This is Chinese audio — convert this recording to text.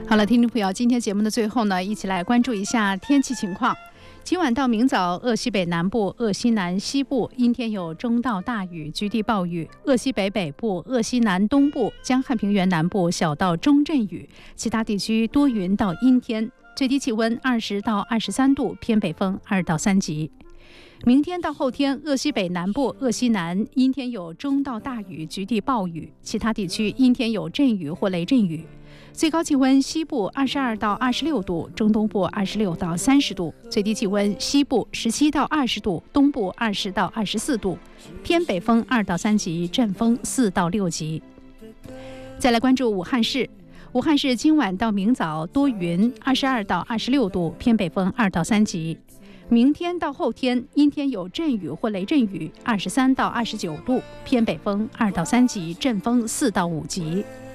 好了，听众朋友，今天节目的最后呢，一起来关注一下天气情况。今晚到明早，鄂西北南部、鄂西南西部阴天有中到大雨，局地暴雨；鄂西北北部、鄂西南东部、江汉平原南部小到中阵雨，其他地区多云到阴天，最低气温20到23度，偏北风2到3级。明天到后天，鄂西北南部、鄂西南阴天有中到大雨，局地暴雨；其他地区阴天有阵雨或雷阵雨。最高气温西部22到26度，中东部26到30度；最低气温西部17到20度，东部20到24度，偏北风2到3级，阵风4到6级。再来关注武汉市。武汉市今晚到明早多云，22到26度，偏北风2到3级。明天到后天阴天有阵雨或雷阵雨，23到29度，偏北风2到3级，阵风4到5级。